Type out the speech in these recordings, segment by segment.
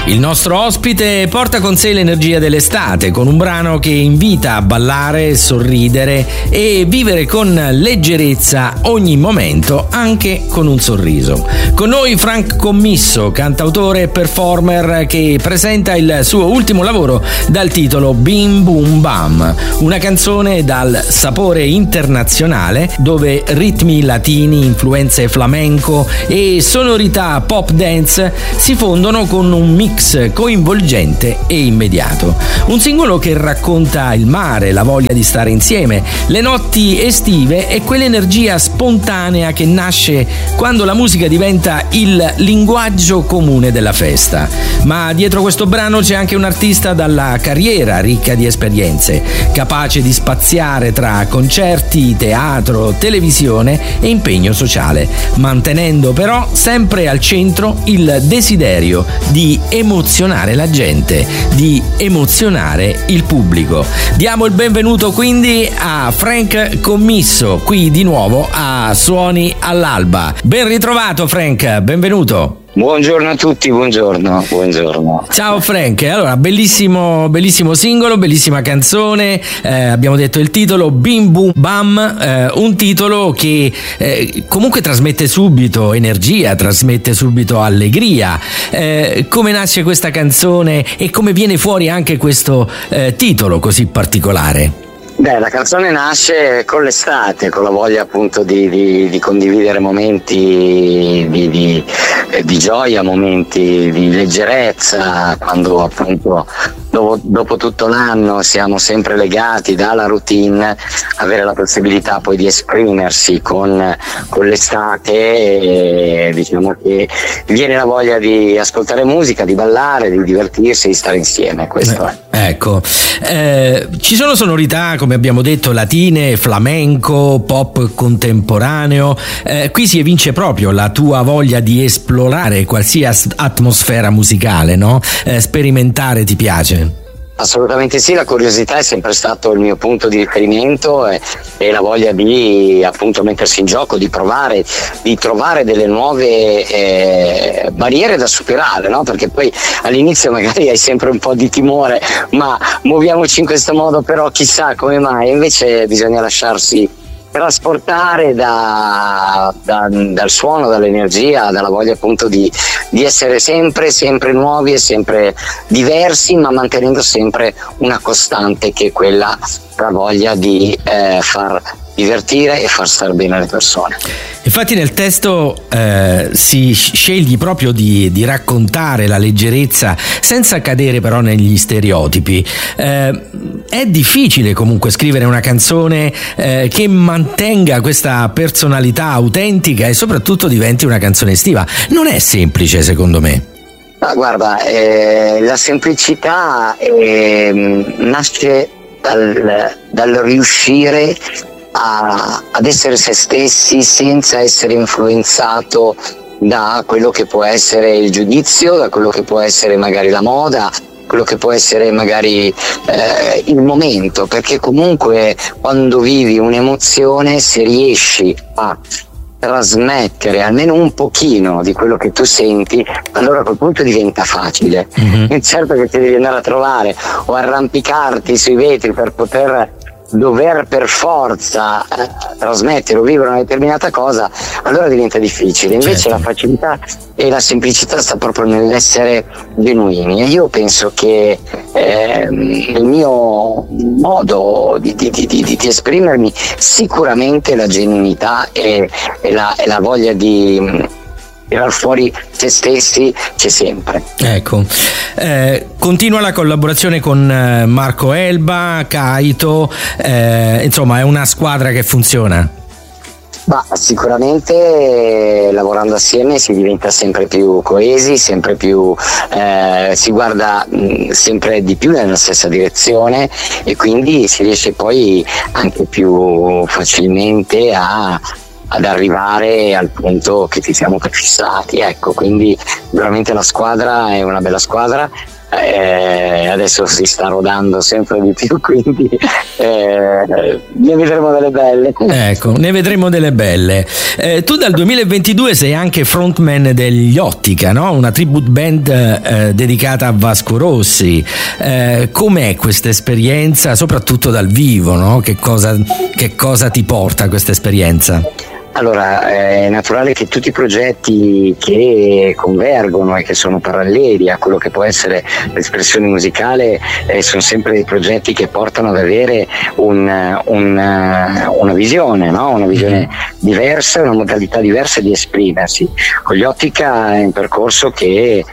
Il nostro ospite porta con sé l'energia dell'estate con un brano che invita a ballare, sorridere e vivere con leggerezza ogni momento, anche con un sorriso. Con noi Frank Commisso, cantautore e performer che presenta il suo ultimo lavoro dal titolo Bim Boom Bam, una canzone dal sapore internazionale dove ritmi latini, influenze flamenco e sonorità pop dance si fondono con un mix coinvolgente e immediato. Un singolo che racconta il mare, la voglia di stare insieme, le notti estive e quell'energia spontanea che nasce quando la musica diventa il linguaggio comune della festa. Ma dietro questo brano c'è anche un artista dalla carriera ricca di esperienze, capace di spaziare tra concerti, teatro, televisione e impegno sociale, mantenendo però sempre al centro il desiderio di emozionare la gente, di emozionare il pubblico. Diamo il benvenuto quindi a Frank Commisso, qui di nuovo a Suoni all'Alba. Ben ritrovato Frank, benvenuto. Buongiorno a tutti, buongiorno. Ciao Frank, allora bellissimo singolo, bellissima canzone, abbiamo detto il titolo Bim Boom Bam, un titolo che comunque trasmette subito energia, trasmette subito allegria. Come nasce questa canzone e come viene fuori anche questo titolo così particolare? Beh, la canzone nasce con l'estate, con la voglia appunto di condividere momenti di gioia, momenti di leggerezza, quando appunto dopo tutto l'anno siamo sempre legati dalla routine, avere la possibilità poi di esprimersi con l'estate, e diciamo che viene la voglia di ascoltare musica, di ballare, di divertirsi, di stare insieme, questo è. Ecco, ci sono sonorità, come abbiamo detto, latine, flamenco, pop contemporaneo. Qui si evince proprio la tua voglia di esplorare qualsiasi atmosfera musicale, no? Sperimentare ti piace? Assolutamente sì, la curiosità è sempre stato il mio punto di riferimento e la voglia di appunto mettersi in gioco, di provare, di trovare delle nuove barriere da superare, no? Perché poi all'inizio magari hai sempre un po' di timore, ma muoviamoci in questo modo, però chissà come mai, invece bisogna lasciarsi trasportare dal suono, dall'energia, dalla voglia appunto di essere sempre nuovi e sempre diversi, ma mantenendo sempre una costante che è quella, la voglia di far divertire e far stare bene le persone. Infatti nel testo si scegli proprio di raccontare la leggerezza senza cadere però negli stereotipi. È difficile comunque scrivere una canzone che mantenga questa personalità autentica e soprattutto diventi una canzone estiva. Non è semplice, secondo me. Ma guarda, la semplicità nasce dal riuscire ad essere se stessi senza essere influenzato da quello che può essere il giudizio, da quello che può essere magari la moda, quello che può essere magari il momento, perché comunque quando vivi un'emozione, se riesci a trasmettere almeno un pochino di quello che tu senti, allora a quel punto diventa facile. Certo che ti devi andare a trovare o arrampicarti sui vetri per dover per forza trasmettere o vivere una determinata cosa, allora diventa difficile. Invece certo, la facilità e la semplicità sta proprio nell'essere genuini, e io penso che il mio modo di esprimermi, sicuramente la genuinità e la voglia di tirar fuori se stessi c'è sempre. Ecco, continua la collaborazione con Marco Elba, Kaito, insomma è una squadra che funziona. Ma sicuramente lavorando assieme si diventa sempre più coesi, sempre più si guarda sempre di più nella stessa direzione, e quindi si riesce poi anche più facilmente ad arrivare al punto che ci siamo prefissati, ecco. Quindi veramente la squadra è una bella squadra. adesso si sta rodando sempre di più, quindi ne vedremo delle belle. Ecco, ne vedremo delle belle. Tu dal 2022 sei anche frontman degli Ottica, no? Una tribute band dedicata a Vasco Rossi. Com'è questa esperienza, soprattutto dal vivo, no? Che cosa ti porta questa esperienza? Allora, è naturale che tutti i progetti che convergono e che sono paralleli a quello che può essere l'espressione musicale sono sempre dei progetti che portano ad avere una visione, no? Una visione diversa, una modalità diversa di esprimersi. Con gli Ottica è un percorso che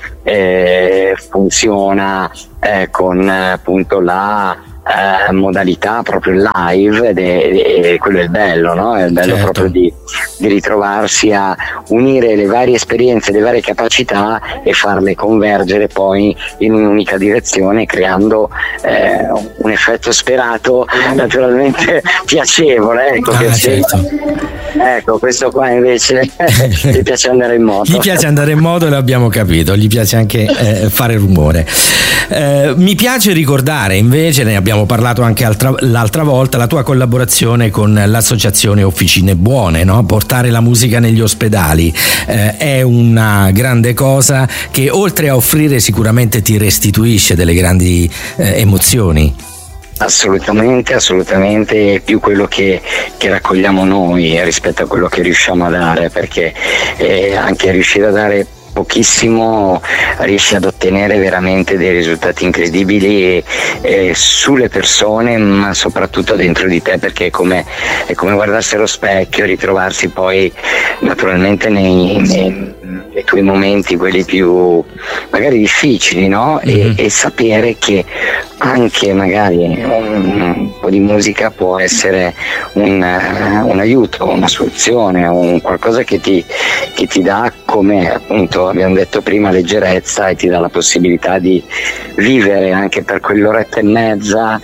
funziona con appunto la modalità proprio live ed è quello è il bello, no? È il bello, certo, proprio di ritrovarsi a unire le varie esperienze, le varie capacità e farle convergere poi in un'unica direzione, creando un effetto sperato, naturalmente piacevole, ecco, piacevole. Certo. Ecco, questo qua invece gli piace andare in moto. Gli piace andare in moto, l'abbiamo capito, gli piace anche fare rumore. Mi piace ricordare invece, ne abbiamo parlato anche l'altra volta, la tua collaborazione con l'associazione Officine Buone, no? Portare la musica negli ospedali è una grande cosa che, oltre a offrire, sicuramente ti restituisce delle grandi emozioni. Assolutamente, è più quello che raccogliamo noi rispetto a quello che riusciamo a dare, perché anche riuscire a dare pochissimo riesci ad ottenere veramente dei risultati incredibili sulle persone, ma soprattutto dentro di te, perché è come guardarsi allo specchio, ritrovarsi poi naturalmente nei tuoi momenti, quelli più magari difficili, no? E sapere che anche magari un po' di musica può essere un aiuto, una soluzione, un qualcosa che ti dà, come appunto abbiamo detto prima, leggerezza, e ti dà la possibilità di vivere anche per quell'oretta e mezza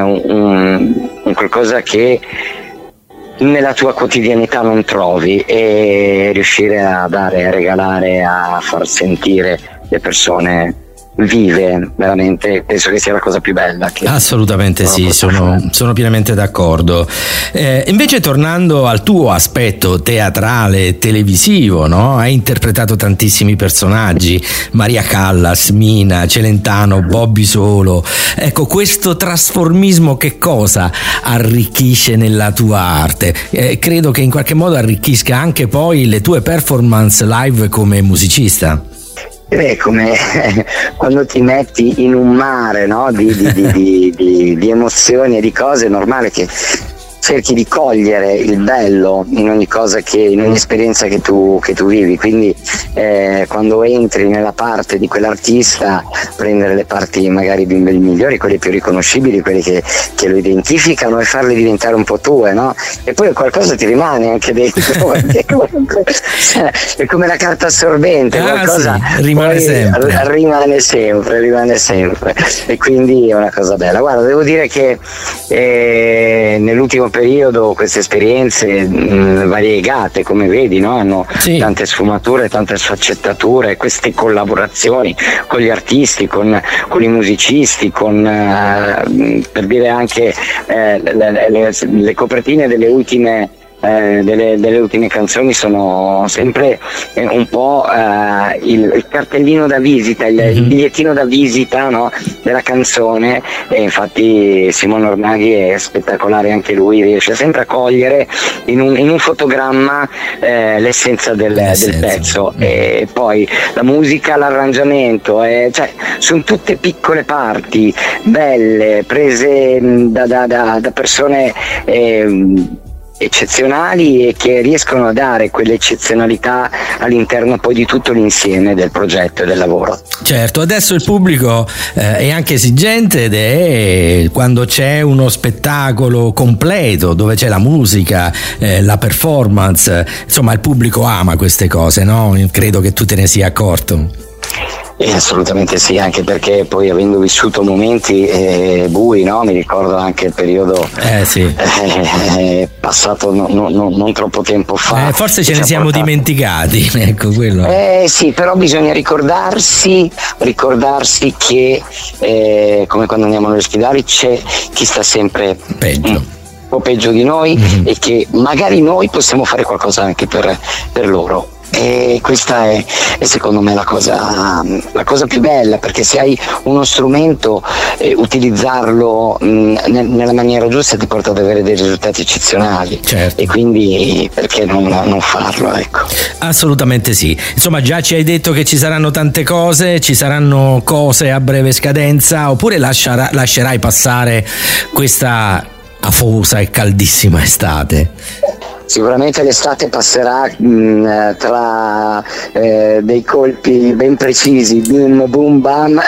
un qualcosa che nella tua quotidianità non trovi, e riuscire a dare, a regalare, a far sentire le persone vive, veramente penso che sia la cosa più bella che assolutamente sì, sono pienamente d'accordo. Invece, tornando al tuo aspetto teatrale e televisivo, no? Hai interpretato tantissimi personaggi: Maria Callas, Mina, Celentano, Bobby Solo. Ecco, questo trasformismo che cosa arricchisce nella tua arte? Credo che in qualche modo arricchisca anche poi le tue performance live come musicista. Come quando ti metti in un mare, no? di emozioni e di cose, è normale che cerchi di cogliere il bello in ogni cosa, in ogni esperienza che tu vivi, quindi quando entri nella parte di quell'artista, prendere le parti magari migliori, quelle più riconoscibili, quelle che lo identificano, e farle diventare un po' tue, no? E poi qualcosa ti rimane anche dentro, perché comunque è come la carta assorbente, qualcosa sì, rimane sempre, e quindi è una cosa bella. Guarda, devo dire che nell'ultimo periodo queste esperienze variegate, come vedi, no? Hanno tante sfumature, tante sfaccettature, queste collaborazioni con gli artisti, con i musicisti, per dire anche le copertine delle ultime canzoni sono sempre un po' il cartellino da visita, il bigliettino da visita, no? Della canzone, e infatti Simone Ornaghi è spettacolare, anche lui riesce sempre a cogliere in un fotogramma l'essenza del pezzo, e poi la musica, l'arrangiamento, cioè sono tutte piccole parti belle prese da persone eccezionali, e che riescono a dare quell'eccezionalità all'interno poi di tutto l'insieme del progetto e del lavoro. Certo, adesso il pubblico è anche esigente, ed è quando c'è uno spettacolo completo dove c'è la musica, la performance, insomma il pubblico ama queste cose, no? Credo che tu te ne sia accorto. Assolutamente sì, anche perché poi avendo vissuto momenti bui, no? Mi ricordo anche il periodo passato non troppo tempo fa. Forse ce ne siamo dimenticati, ecco quello. Sì, però bisogna ricordarsi che come quando andiamo negli ospedali c'è chi sta sempre peggio. Un po' peggio di noi, e che magari noi possiamo fare qualcosa anche per loro. E questa è secondo me la cosa più bella, perché se hai uno strumento, utilizzarlo nella maniera giusta ti porta ad avere dei risultati eccezionali. Certo. E quindi perché non farlo, ecco. Assolutamente sì. Insomma, già ci hai detto che ci saranno tante cose, ci saranno cose a breve scadenza, oppure lascerai passare questa afosa e caldissima estate? Sicuramente l'estate passerà tra dei colpi ben precisi, boom boom bam,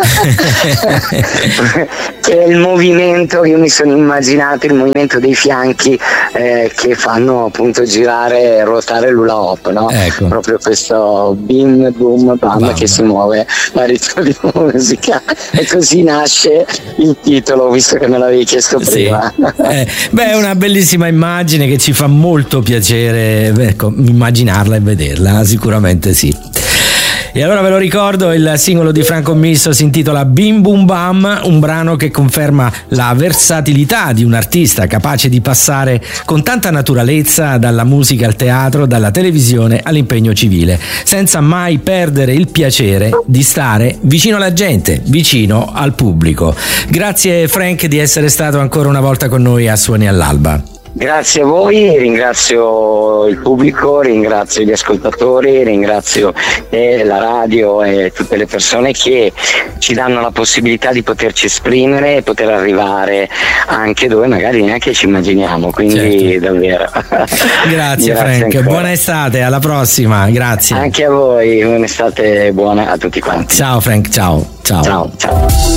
che è il movimento, io mi sono immaginato il movimento dei fianchi che fanno appunto girare e ruotare l'hula hop, no? Ecco. Proprio questo bim boom bam che si muove a ritmo di musica, e così nasce il titolo, visto che me l'avevi chiesto prima. È una bellissima immagine che ci fa molto piacere, ecco, immaginarla e vederla, sicuramente sì. E allora ve lo ricordo, il singolo di Franco Misso si intitola Bim Bum Bam, un brano che conferma la versatilità di un artista capace di passare con tanta naturalezza dalla musica al teatro, dalla televisione all'impegno civile, senza mai perdere il piacere di stare vicino alla gente, vicino al pubblico. Grazie Frank di essere stato ancora una volta con noi a Suoni all'Alba. Grazie a voi, ringrazio il pubblico, ringrazio gli ascoltatori, ringrazio la radio e tutte le persone che ci danno la possibilità di poterci esprimere e poter arrivare anche dove magari neanche ci immaginiamo, quindi certo. Davvero. Grazie Frank, ancora. Buona estate, alla prossima, grazie. Anche a voi, un'estate buona a tutti quanti. Ciao Frank, ciao. Ciao.